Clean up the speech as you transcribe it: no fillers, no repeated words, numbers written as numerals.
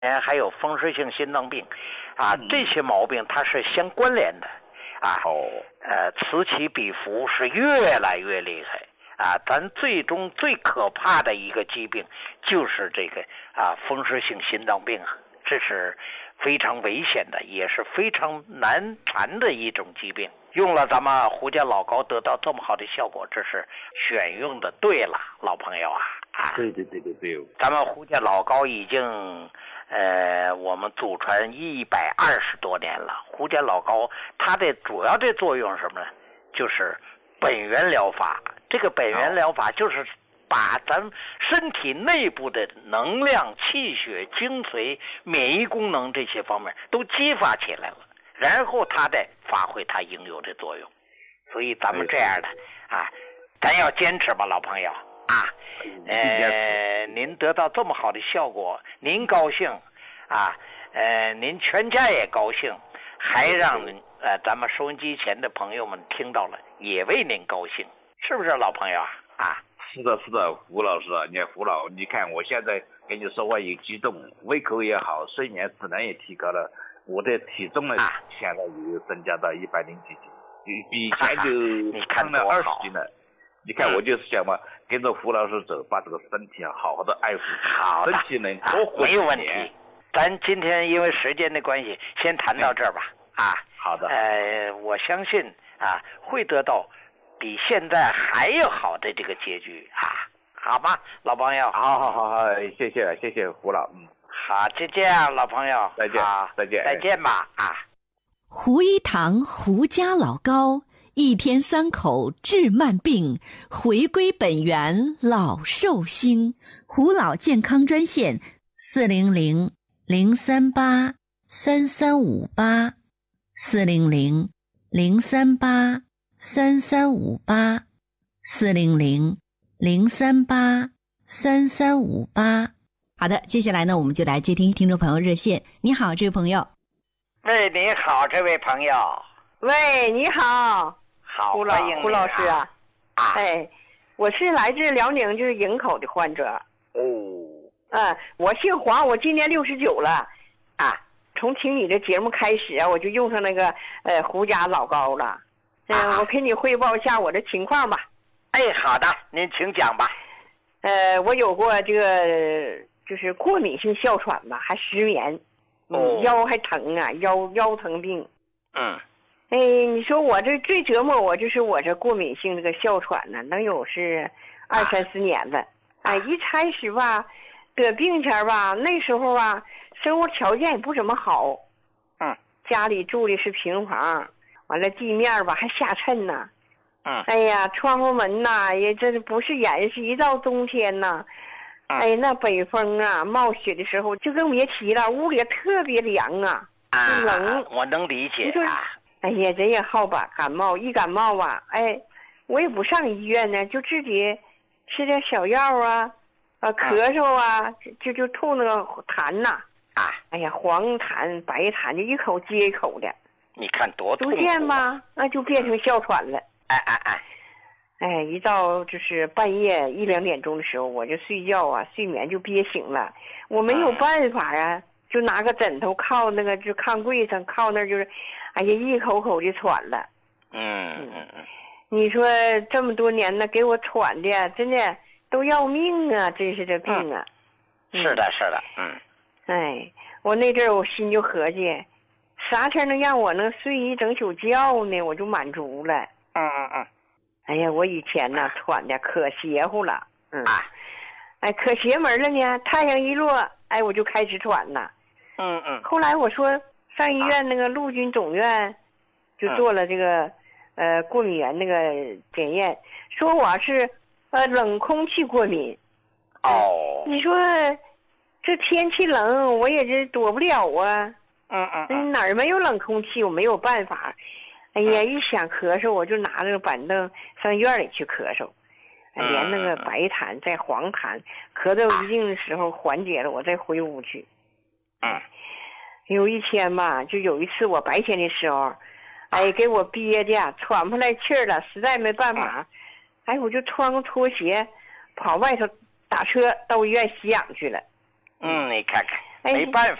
还有风湿性心脏病，这些毛病它是相关联的，此起彼伏是越来越厉害，咱最终最可怕的一个疾病就是这个风湿性心脏病这是非常危险的，也是非常难缠的一种疾病。用了咱们胡家老膏得到这么好的效果，这是选用的对了，老朋友对。 咱们胡家老膏已经我们祖传120多年了。胡家老膏它的主要的作用是什么呢？就是本源疗法。这个本源疗法就是把咱身体内部的能量、气血、精髓、免疫功能这些方面都激发起来了，然后它再发挥它应有的作用。所以咱们这样的咱要坚持吧，老朋友您得到这么好的效果，您高兴您全家也高兴，还让咱们收音机前的朋友们听到了，也为您高兴，是不是老朋友是的，胡老师你看我现在跟你说话也激动，胃口也好，睡眠质量也提高了，我的体重呢现在也增加到100几斤，比以前就胖了20斤了。你看我就是想嘛，跟着胡老师走，把这个身体好好的爱护，身体能多活没有问题。咱今天因为时间的关系，先谈到这儿吧。 好的。 我相信会得到比现在还要好的这个结局好吗，老朋友？ 好，谢谢胡老。 好，就这样，老朋友。再见吧胡一堂胡家老膏，1天3口治慢病，回归本源老寿星。胡老健康专线400-038-3358 400-038-3358 400-038-3358。好的，接下来呢，我们就来接听听众朋友热线。你好，这位朋友。 喂，你好，这位朋友。 喂，你好。 好， 胡老师我是来自辽宁，就是营口的患者。我姓黄，我今年69了从听你的节目开始我就用上那个胡家老膏了。我给你汇报一下我的情况吧。 好的，您请讲吧。 我有过这个就是过敏性哮喘吧，还失眠，腰还疼腰疼病。你说我这最折磨我就是我这过敏性这个哮喘呢，能有是20-30年了。一开始吧，得病前吧，那时候生活条件也不怎么好。家里住的是平房，完了地面吧还下衬呢。窗户门也真不是严实，一到冬天那北风冒雪的时候就更别提了，屋里特别凉冷。 我能理解人也好吧，感冒一感冒我也不上医院呢，就自己吃点小药咳嗽就吐那个痰黄痰白痰就一口接一口的。 你看多痛苦。 逐渐吧就变成哮喘了。一到就是半夜1-2点钟的时候，我就睡觉睡眠就憋醒了，我没有办法就拿个枕头靠那个就炕柜上靠那就是一口口的喘了。你说这么多年呢，给我喘的真的都要命真是这病是的我那阵儿我心就合计，啥天能让我能睡一整宿觉呢，我就满足了。我以前喘的可邪乎了。可邪门了呢，太阳一落我就开始喘了。后来我说上医院那个陆军总院就做了这个过敏源那个检验，说我是冷空气过敏。你说这天气冷我也是躲不了哪儿没有冷空气，我没有办法。一想咳嗽我就拿着板凳上院里去咳嗽，连那个白痰再黄痰，咳到一定的时候缓解了，我再回屋去。有一天吧，就有一次我白天的时候给我憋的喘不来气儿了，实在没办法我就穿个拖鞋跑外头打车到医院吸氧去了。 你看看没办法。